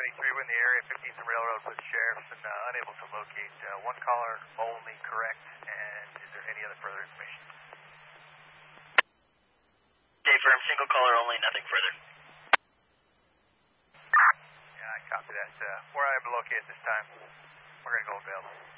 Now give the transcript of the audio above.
23, we're in the area, 15th and Railroad with sheriffs and unable to locate one caller only, correct? And is there any other further information? Day firm, single caller only, nothing further. Yeah, I copy that. We're unable to locate at this time. We're going to go available.